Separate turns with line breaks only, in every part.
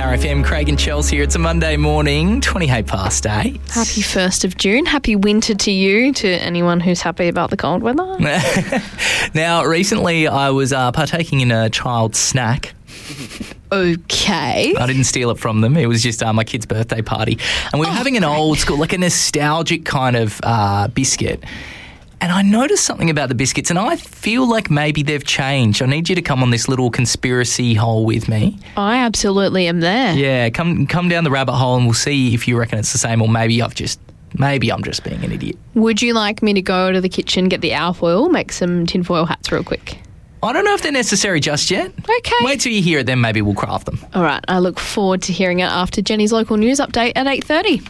Power FM, Craig and Chelsea here. It's a Monday morning, 28 past 8.
Happy 1st of June. Happy winter to you, to anyone who's happy about the cold weather.
Now, recently I was partaking in a child's snack.
Okay.
I didn't steal it from them. It was just my kid's birthday party. And we were having an old school, like a nostalgic kind of biscuit. And I noticed something about the biscuits, and I feel like maybe they've changed. I need you to come on this little conspiracy hole with me.
I absolutely am there.
Yeah, come down the rabbit hole and we'll see if you reckon it's the same, or maybe I'm just being an idiot.
Would you like me to go to the kitchen, get the alfoil, make some tinfoil hats real quick?
I don't know if they're necessary just yet.
Okay.
Wait till you hear it, then maybe we'll craft them.
All right, I look forward to hearing it after Jenny's local news update at 8:30.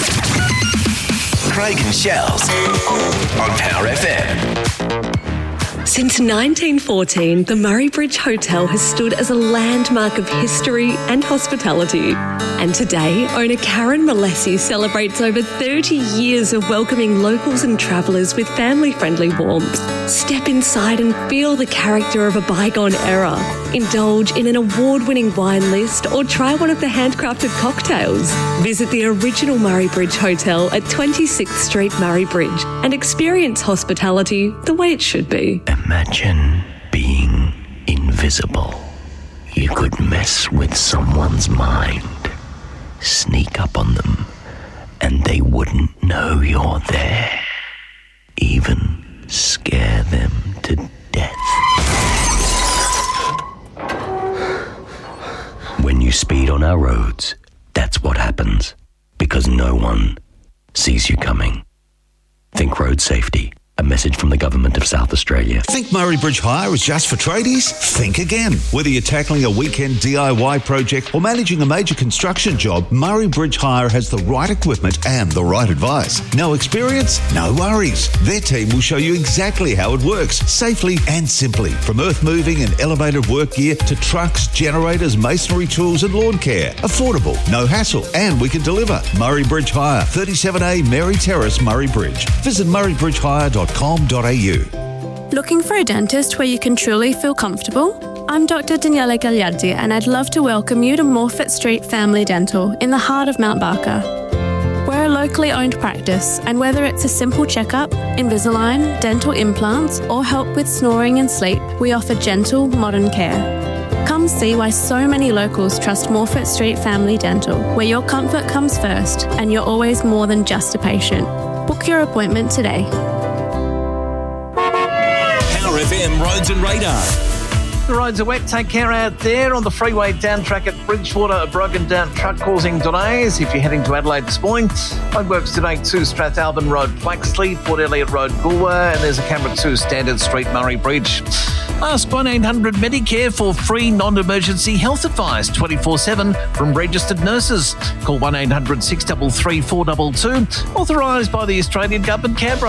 Craig and Shells on Power FM.
Since 1914, the Murray Bridge Hotel has stood as a landmark of history and hospitality. And today, owner Karen Malesi celebrates over 30 years of welcoming locals and travellers with family-friendly warmth. Step inside and feel the character of a bygone era. Indulge in an award-winning wine list or try one of the handcrafted cocktails. Visit the original Murray Bridge Hotel at 26th Street, Murray Bridge, and experience hospitality the way it should be.
Imagine being invisible. You could mess with someone's mind, sneak up on them, and they wouldn't know you're there. Even scare them to death. When you speed on our roads, that's what happens, because no one sees you coming. Think road safety. A message from the Government of South Australia.
Think Murray Bridge Hire is just for tradies? Think again. Whether you're tackling a weekend DIY project or managing a major construction job, Murray Bridge Hire has the right equipment and the right advice. No experience? No worries. Their team will show you exactly how it works, safely and simply. From earth moving and elevated work gear to trucks, generators, masonry tools and lawn care. Affordable, no hassle, and we can deliver. Murray Bridge Hire, 37A Mary Terrace, Murray Bridge. Visit murraybridgehire.com.au.
Looking for a dentist where you can truly feel comfortable? I'm Dr. Daniela Gagliardi, and I'd love to welcome you to Morfett Street Family Dental in the heart of Mount Barker. We're a locally owned practice, and whether it's a simple checkup, Invisalign, dental implants, or help with snoring and sleep, we offer gentle, modern care. Come see why so many locals trust Morfett Street Family Dental, where your comfort comes first and you're always more than just a patient. Book your appointment today.
Power FM Roads and Radar.
The roads are wet. Take care out there on the freeway down track at Bridgewater. A broken down truck causing delays if you're heading to Adelaide this morning. Roadworks today to Strathalbyn Road, Flaxley, Port Elliot Road, Goolwa, and there's a camera to Standard Street, Murray Bridge. Ask 1-800-MEDICARE for free non-emergency health advice 24/7 from registered nurses. Call 1-800-633-422. Authorised by the Australian Government, Canberra.